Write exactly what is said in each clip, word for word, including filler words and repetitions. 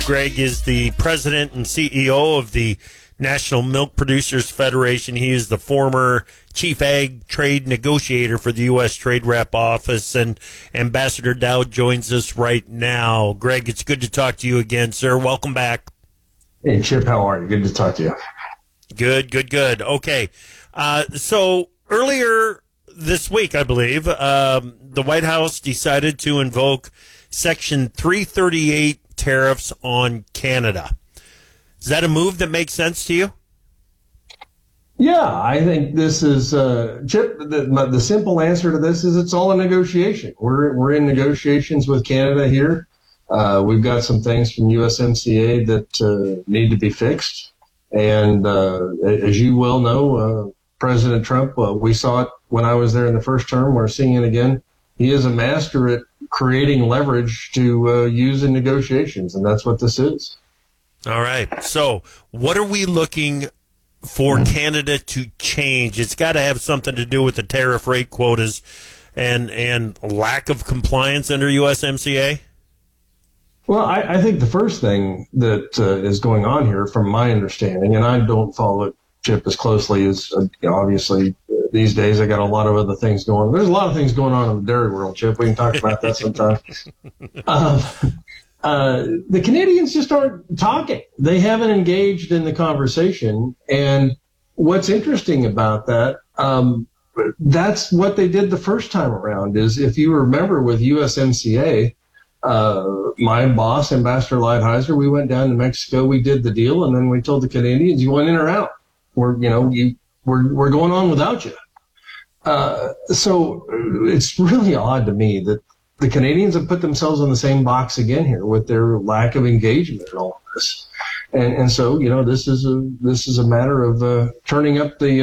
Greg is the president and C E O of the National Milk Producers Federation. He is the former chief ag trade negotiator for the U S Trade Rep Office, and Ambassador Dowd joins us right now. Greg, it's good to talk to you again, sir. Welcome back. Hey, Chip, how are you? Good to talk to you. Good, good, good. Okay. Uh, so earlier this week, I believe, um, the White House decided to invoke Section three thirty-eight tariffs on Canada. Is that a move that makes sense to you? Yeah, I think this is, uh, Chip, the, the simple answer to this is it's all a negotiation. We're, we're in negotiations with Canada here. Uh, we've got some things from U S M C A that uh, need to be fixed. And uh, as you well know, uh, President Trump, uh, we saw it when I was there in the first term. We're seeing it again. He is a master at creating leverage to uh, use in negotiations, and that's what this is. All right. So what are we looking for Canada to change? It's got to have something to do with the tariff rate quotas and and lack of compliance under U S M C A? Well, I, I think the first thing that uh, is going on here, from my understanding, and I don't follow it, Chip, as closely as, uh, you know, obviously, uh, these days I got a lot of other things going on. There's a lot of things going on in the dairy world, Chip. We can talk about that sometime. um, uh, the Canadians just aren't talking. They haven't engaged in the conversation. And what's interesting about that, um, that's what they did the first time around, is if you remember with U S M C A, Uh, my boss, Ambassador Lighthizer, we went down to Mexico, we did the deal, and then we told the Canadians, you want in or out? We're, you know, you, we're, we're going on without you. Uh, so it's really odd to me that the Canadians have put themselves in the same box again here with their lack of engagement in all of this. And, and so, you know, this is a, this is a matter of, uh, turning up the,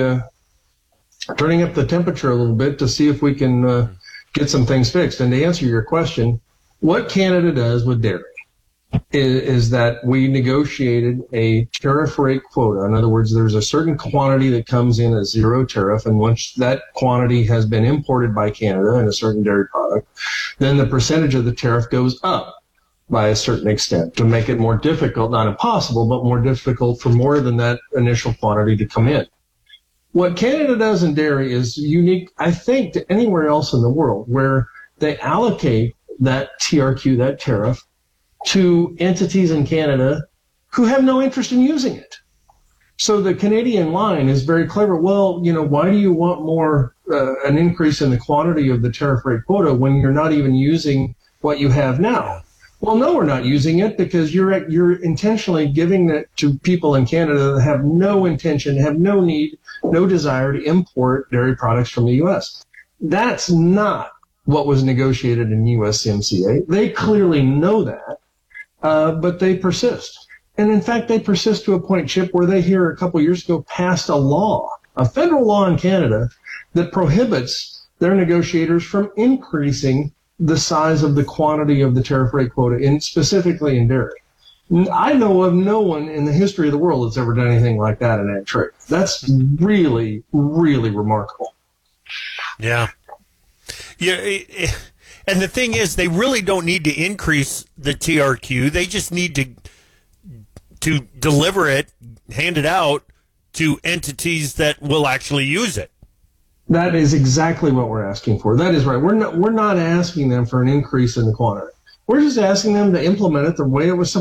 uh, turning up the temperature a little bit to see if we can, uh, get some things fixed. And to answer your question, what Canada does with dairy is, is that we negotiated a tariff rate quota. In other words, there's a certain quantity that comes in as zero tariff, and once that quantity has been imported by Canada in a certain dairy product, then the percentage of the tariff goes up by a certain extent to make it more difficult, not impossible, but more difficult for more than that initial quantity to come in. What Canada does in dairy is unique, I think, to anywhere else in the world, where they allocate that T R Q, that tariff, to entities in Canada who have no interest in using it. So the Canadian line is very clever. Well, you know, why do you want more, uh, an increase in the quantity of the tariff rate quota when you're not even using what you have now? Well, no, we're not using it because you're, you're intentionally giving it to people in Canada that have no intention, have no need, no desire to import dairy products from the U S. That's not what was negotiated in U S M C A. They clearly know that, uh, but they persist. And in fact, they persist to a point, Chip, where they here a couple years ago passed a law, a federal law in Canada, that prohibits their negotiators from increasing the size of the quantity of the tariff rate quota, in, specifically in dairy. I know of no one in the history of the world that's ever done anything like that in ag trade. That's really, really remarkable. Yeah. Yeah, and the thing is, they really don't need to increase the T R Q. They just need to to deliver it, hand it out to entities that will actually use it. That is exactly what we're asking for. That is right. We're not we're not asking them for an increase in the quantity. We're just asking them to implement it the way it was supposed